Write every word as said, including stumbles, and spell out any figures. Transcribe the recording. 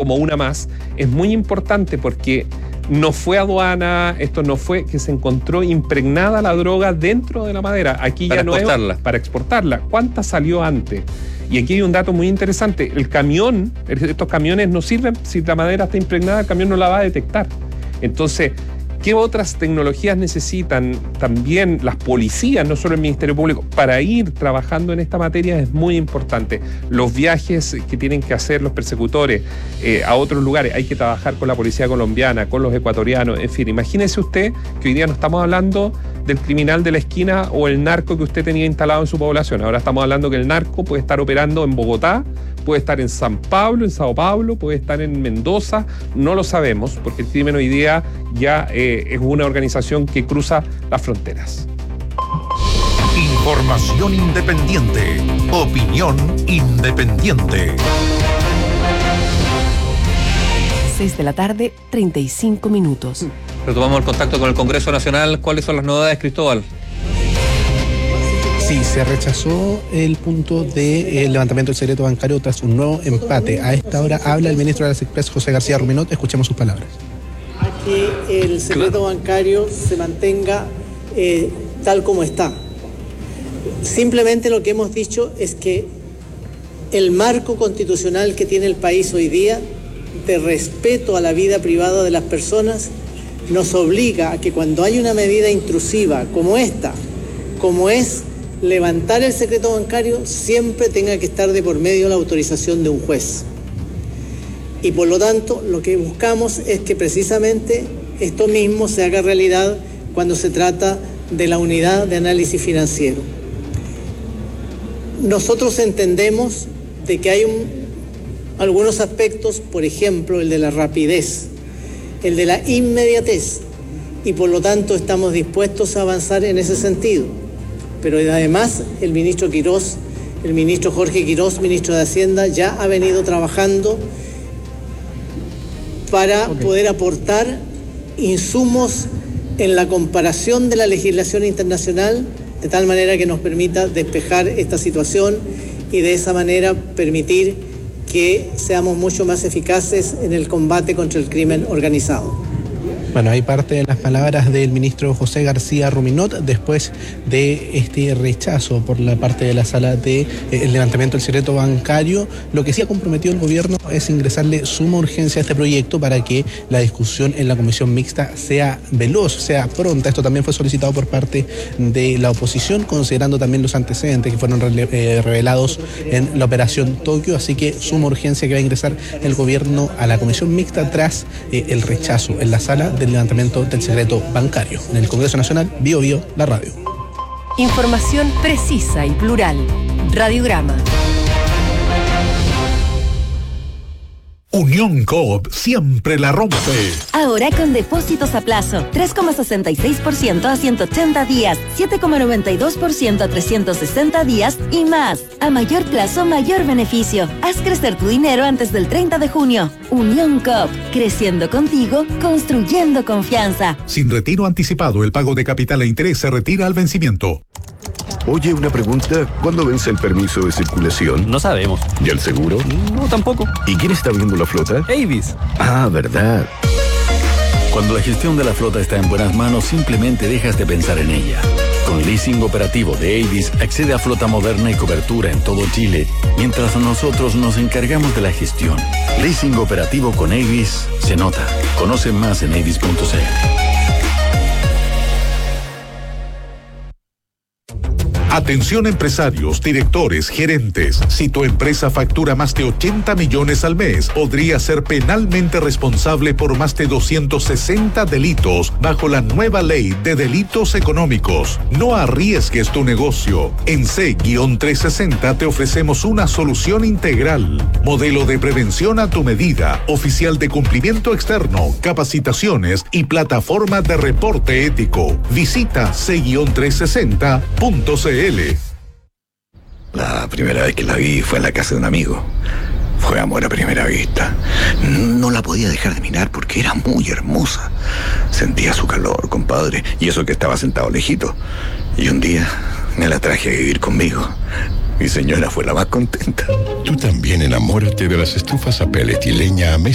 como una más, es muy importante porque no fue aduana, esto no fue que se encontró impregnada la droga dentro de la madera. Aquí para ya no exportarla. es para exportarla. ¿Cuánta salió antes? Y aquí hay un dato muy interesante. El camión, estos camiones no sirven si la madera está impregnada, el camión no la va a detectar. Entonces, ¿qué otras tecnologías necesitan también las policías, no solo el Ministerio Público, para ir trabajando en esta materia? Es muy importante. Los viajes que tienen que hacer los persecutores eh, a otros lugares, hay que trabajar con la policía colombiana, con los ecuatorianos, en fin, imagínese usted que hoy día no estamos hablando del criminal de la esquina o el narco que usted tenía instalado en su población. Ahora estamos hablando que el narco puede estar operando en Bogotá, puede estar en San Pablo, en Sao Paulo, puede estar en Mendoza, no lo sabemos, porque el crimen hoy día ya eh, es una organización que cruza las fronteras. Información independiente, opinión independiente. seis de la tarde, treinta y cinco minutos. Retomamos el contacto con el Congreso Nacional. ¿Cuáles son las novedades, Cristóbal? Sí, se rechazó el punto de eh, levantamiento del secreto bancario tras un nuevo empate. A esta hora habla el ministro de las Express, José García Ruminot. Escuchemos sus palabras. A que el secreto bancario se mantenga eh, tal como está. Simplemente lo que hemos dicho es que el marco constitucional que tiene el país hoy día, de respeto a la vida privada de las personas, nos obliga a que cuando hay una medida intrusiva como esta, como es levantar el secreto bancario, siempre tenga que estar de por medio la autorización de un juez. Y por lo tanto, lo que buscamos es que precisamente esto mismo se haga realidad cuando se trata de la unidad de análisis financiero. Nosotros entendemos de que hay un, algunos aspectos, por ejemplo, el de la rapidez, el de la inmediatez, y por lo tanto estamos dispuestos a avanzar en ese sentido. Pero además el ministro Quirós, el ministro Jorge Quirós, ministro de Hacienda, ya ha venido trabajando para okay. poder aportar insumos en la comparación de la legislación internacional, de tal manera que nos permita despejar esta situación y de esa manera permitir que seamos mucho más eficaces en el combate contra el crimen organizado. Bueno, hay parte de las palabras del ministro José García Ruminot después de este rechazo por la parte de la sala de eh, el levantamiento del secreto bancario. Lo que sí ha comprometido el gobierno es ingresarle suma urgencia a este proyecto para que la discusión en la comisión mixta sea veloz, sea pronta. Esto también fue solicitado por parte de la oposición, considerando también los antecedentes que fueron rele- eh, revelados en la operación Tokio. Así que suma urgencia que va a ingresar el gobierno a la comisión mixta tras eh, el rechazo en la sala del levantamiento del secreto bancario. En el Congreso Nacional, Bio Bio, la radio. Información precisa y plural. Radiograma. Unión Coop siempre la rompe. Ahora con depósitos a plazo, tres coma sesenta y seis por ciento a ciento ochenta días, siete coma noventa y dos por ciento a trescientos sesenta días y más. A mayor plazo, mayor beneficio. Haz crecer tu dinero antes del treinta de junio. Unión Coop, creciendo contigo, construyendo confianza. Sin retiro anticipado, el pago de capital e interés se retira al vencimiento. Oye, una pregunta. ¿Cuándo vence el permiso de circulación? No sabemos. ¿Y el seguro? No, tampoco. ¿Y quién está viendo la flota? Avis. Ah, verdad. Cuando la gestión de la flota está en buenas manos, simplemente dejas de pensar en ella. Con leasing operativo de Avis, accede a flota moderna y cobertura en todo Chile, mientras nosotros nos encargamos de la gestión. Leasing operativo con Avis se nota. Conoce más en avis punto c l. Atención empresarios, directores, gerentes. Si tu empresa factura más de ochenta millones al mes, podría ser penalmente responsable por más de doscientos sesenta delitos bajo la nueva ley de delitos económicos. No arriesgues tu negocio. En C trescientos sesenta te ofrecemos una solución integral. Modelo de prevención a tu medida, oficial de cumplimiento externo, capacitaciones y plataforma de reporte ético. Visita C trescientos sesenta punto c l. La primera vez que la vi fue en la casa de un amigo. Fue amor a primera vista. No la podía dejar de mirar porque era muy hermosa. Sentía su calor, compadre, y eso que estaba sentado lejito. Y un día me la traje a vivir conmigo. Mi señora fue la más contenta. Tú también enamórate de las estufas a pellet y leña a mesa